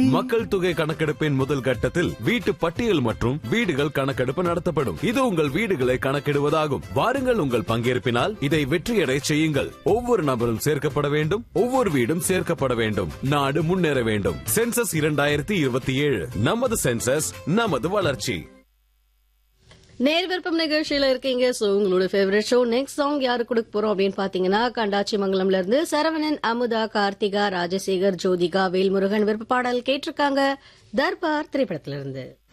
மக்கள் தொகை கணக்கெடுப்பின் முதல் கட்டத்தில் வீட்டு பட்டியல் மற்றும் வீடுகள் கணக்கெடுப்பு நடத்தப்படும். இது உங்கள் வீடுகளை கணக்கிடுவதாகும். வாருங்கள், உங்கள் பங்கேற்பினால் இதை வெற்றியடை செய்யுங்கள். ஒவ்வொரு நபரும் சேர்க்கப்பட வேண்டும், ஒவ்வொரு வீடும் சேர்க்கப்பட வேண்டும். நாடு முன்னேற வேண்டும். சென்சஸ் 2027, நமது சென்சஸ், நமது வளர்ச்சி. நேர் விருப்பம் நிகழ்ச்சியில இருக்கீங்க. சோ உங்களோட ஃபேவரட் ஷோ நெக்ஸ்ட் சாங் யாரு கொடுக்க போறோம் அப்படின்னு பாத்தீங்கன்னா, கண்டாச்சி மங்கலம்ல இருந்து சரவணன், அமுதா, கார்த்திகா, ராஜசேகர், ஜோதிகா, வேல்முருகன் விருப்ப பாடல் கேட்டிருக்காங்க. தர்பார் திரைப்படத்திலிருந்து.